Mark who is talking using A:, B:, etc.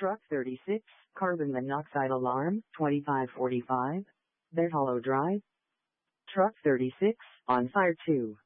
A: Truck 36, carbon monoxide alarm, 2545, Bed Hollow Drive. Truck 36, on fire 2.